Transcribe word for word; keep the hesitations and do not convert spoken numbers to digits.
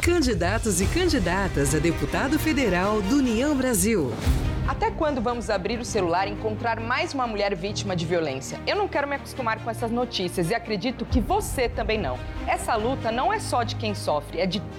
Candidatos e candidatas a deputado federal do União Brasil. Até quando vamos abrir o celular e encontrar mais uma mulher vítima de violência? Eu não quero me acostumar com essas notícias e acredito que você também não. Essa luta não é só de quem sofre, é de